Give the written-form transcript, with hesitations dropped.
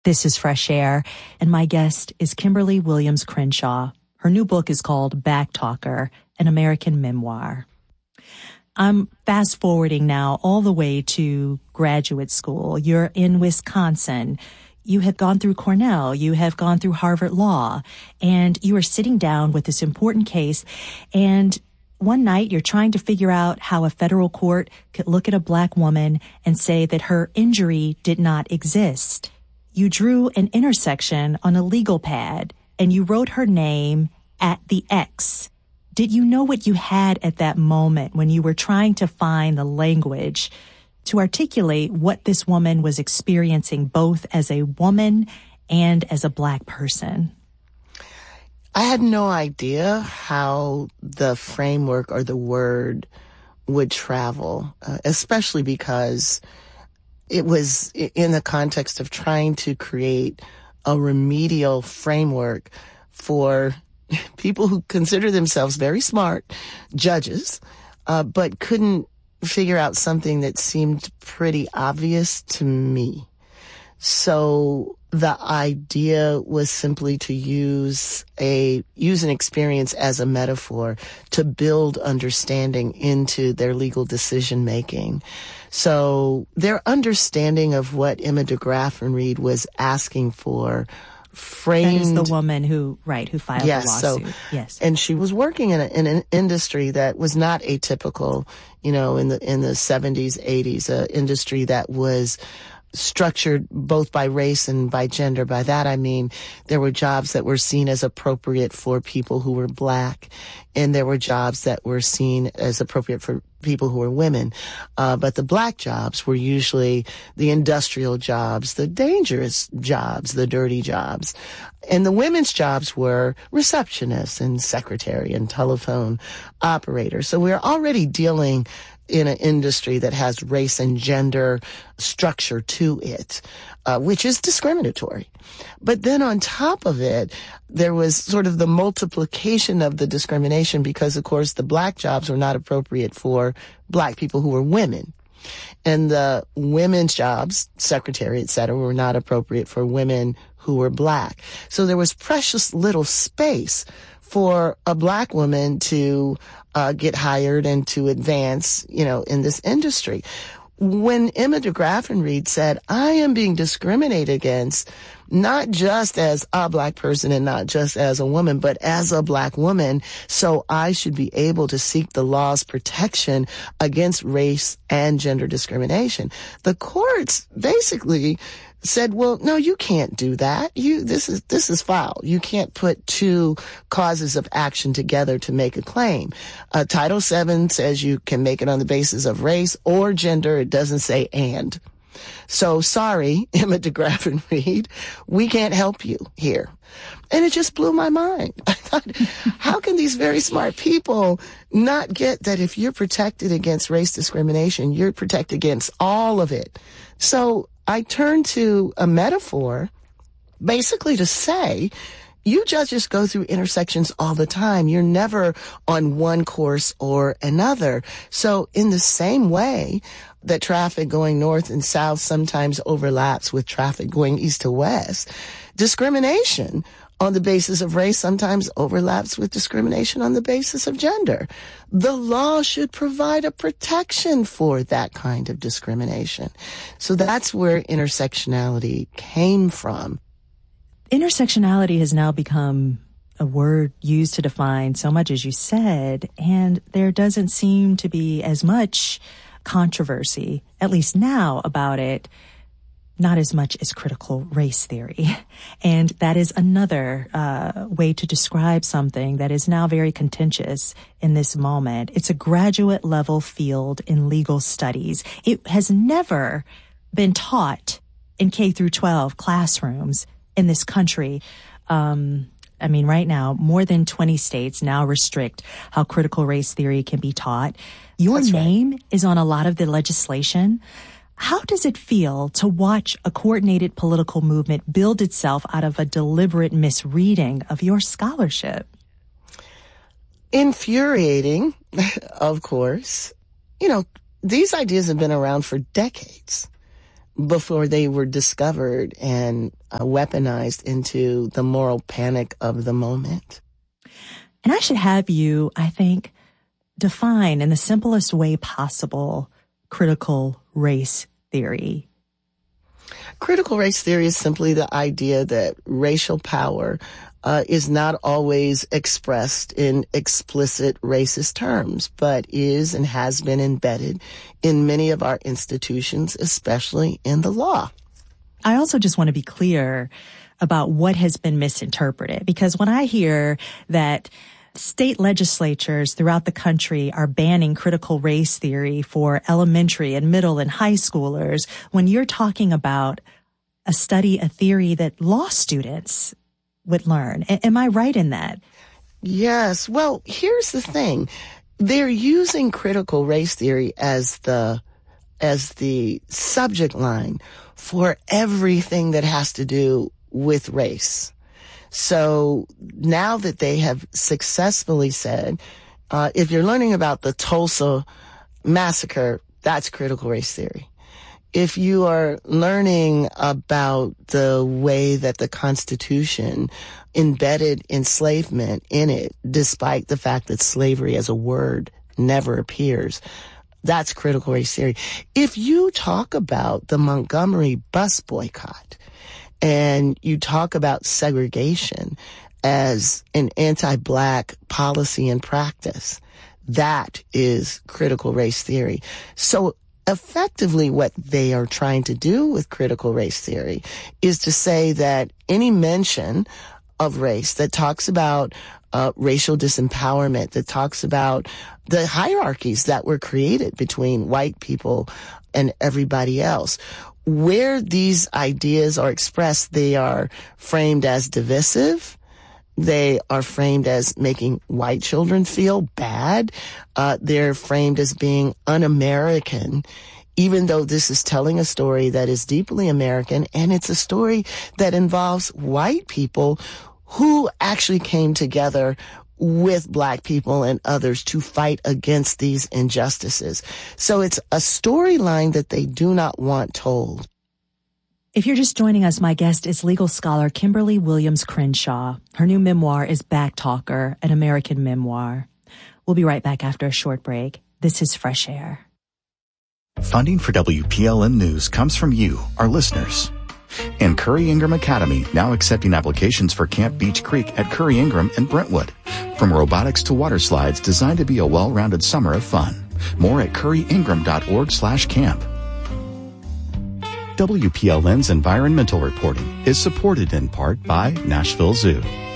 This is Fresh Air, and my guest is Kimberly Williams Crenshaw. Her new book is called Backtalker, an American Memoir. I'm fast forwarding now all the way to graduate school. You're in Wisconsin. You have gone through Cornell. You have gone through Harvard Law, and you are sitting down with this important case. And one night you're trying to figure out how a federal court could look at a black woman and say that her injury did not exist. You drew an intersection on a legal pad and you wrote her name at the X. Did you know what you had at that moment when you were trying to find the language to articulate what this woman was experiencing both as a woman and as a black person? I had no idea how the framework or the word would travel, especially because it was in the context of trying to create a remedial framework for people who consider themselves very smart judges, but couldn't figure out something that seemed pretty obvious to me. So the idea was simply to use an experience as a metaphor to build understanding into their legal decision making. So their understanding of what Emma DeGraffenreid was asking for framed. That is the woman who filed the lawsuit. Yes. And she was working in an industry that was not atypical, in the 70s, 80s, an industry that was structured both by race and by gender. By that I mean there were jobs that were seen as appropriate for people who were black, and there were jobs that were seen as appropriate for people who were women. But the black jobs were usually the industrial jobs, the dangerous jobs, the dirty jobs. And the women's jobs were receptionists and secretary and telephone operators. So we're already dealing in an industry that has race and gender structure to it, which is discriminatory. But then on top of it, there was sort of the multiplication of the discrimination because, of course, the black jobs were not appropriate for black people who were women. And the women's jobs, secretary, et cetera, were not appropriate for women who were black. So there was precious little space for a black woman to get hired and to advance, in this industry. When Emma DeGraffenreid said, I am being discriminated against, not just as a black person and not just as a woman, but as a black woman, so I should be able to seek the law's protection against race and gender discrimination. The courts basically said, well, no, you can't do that. This is foul. You can't put two causes of action together to make a claim. Title VII says you can make it on the basis of race or gender. It doesn't say and. So sorry, Emma DeGraffenreid, we can't help you here. And it just blew my mind. I thought, how can these very smart people not get that if you're protected against race discrimination, you're protected against all of it? So I turned to a metaphor basically to say, you judges go through intersections all the time. You're never on one course or another. So in the same way that traffic going north and south sometimes overlaps with traffic going east to west, discrimination on the basis of race sometimes overlaps with discrimination on the basis of gender. The law should provide a protection for that kind of discrimination. So that's where intersectionality came from. Intersectionality has now become a word used to define so much, as you said, and there doesn't seem to be as much controversy, at least now, about it. Not as much as critical race theory. And that is another way to describe something that is now very contentious in this moment. It's a graduate level field in legal studies. It has never been taught in K through 12 classrooms in this country. Right now, more than 20 states now restrict how critical race theory can be taught. Your name is on a lot of the legislation. How does it feel to watch a coordinated political movement build itself out of a deliberate misreading of your scholarship? Infuriating, of course. These ideas have been around for decades. before they were discovered and weaponized into the moral panic of the moment. And I should have you, I think, define in the simplest way possible critical race theory. Critical race theory is simply the idea that racial power is not always expressed in explicit racist terms, but is and has been embedded in many of our institutions, especially in the law. I also just want to be clear about what has been misinterpreted, because when I hear that state legislatures throughout the country are banning critical race theory for elementary and middle and high schoolers, when you're talking about a theory that law students would learn. Am I right in that? Yes. Well, here's the thing. They're using critical race theory as the subject line for everything that has to do with race. So now that they have successfully said, if you're learning about the Tulsa massacre, that's critical race theory. If you are learning about the way that the Constitution embedded enslavement in it, despite the fact that slavery as a word never appears, that's critical race theory. If you talk about the Montgomery bus boycott and you talk about segregation as an anti-Black policy and practice, that is critical race theory. So effectively, what they are trying to do with critical race theory is to say that any mention of race that talks about racial disempowerment, that talks about the hierarchies that were created between white people and everybody else, where these ideas are expressed, they are framed as divisive. They are framed as making white children feel bad. They're framed as being un-American, even though this is telling a story that is deeply American, and it's a story that involves white people who actually came together with Black people and others to fight against these injustices. So it's a storyline that they do not want told. If you're just joining us, my guest is legal scholar Kimberly Williams Crenshaw. Her new memoir is Backtalker, an American memoir. We'll be right back after a short break. This is Fresh Air. Funding for WPLN News comes from you, our listeners. And Curry Ingram Academy, now accepting applications for Camp Beach Creek at Curry Ingram and Brentwood. From robotics to water slides, designed to be a well-rounded summer of fun. More at curryingram.org/camp. WPLN's environmental reporting is supported in part by Nashville Zoo.